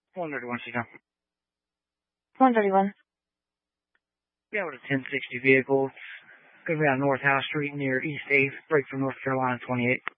131, she's on. 131. Yeah, with a 1060 vehicle. Going to be on North House Street near East 8th, break from North Carolina 28.